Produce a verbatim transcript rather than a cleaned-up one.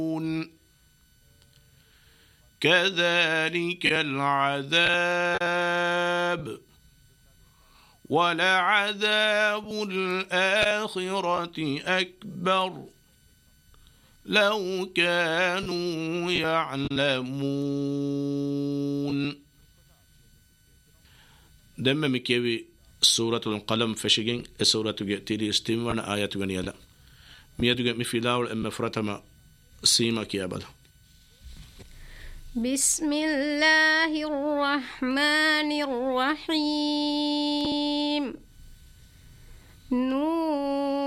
كذلك العذاب ولعذاب الآخرة أكبر لو كانوا يعلمون. دم مكيوي سورة القلم فشجين سورة تيري استمرنا آيات غنيلا ميادو مفيلاول أما فرتما سيما كيابلا. بسم الله الرحمن الرحيم. نون